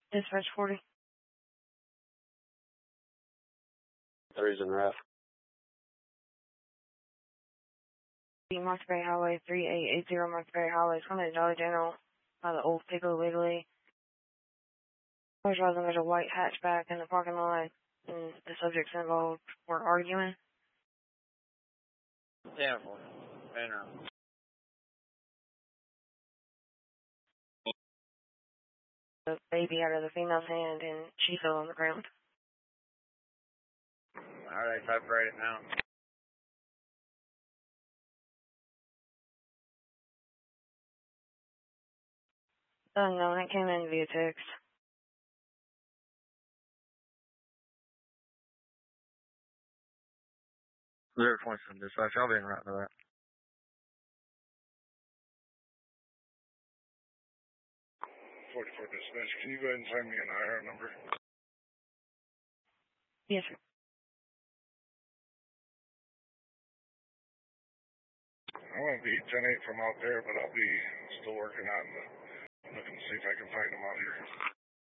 Dispatch 40. 3's in ref. Marksbury Highway 3880 Marksbury Highway. It's coming to Dollar General by the old Piggly Wiggly. I was driving, there's a white hatchback in the parking lot, and the subjects involved were arguing. Yeah, boy. The baby out of the female's hand, and she fell on the ground. Alright, separate it now. No, it came in via text. 027 dispatch, I'll be in right to that. 44 dispatch, can you go ahead and find me an IR number? Yes, sir. I won't be 10-8 from out there, but I'll be still working on looking to see if I can find them out here.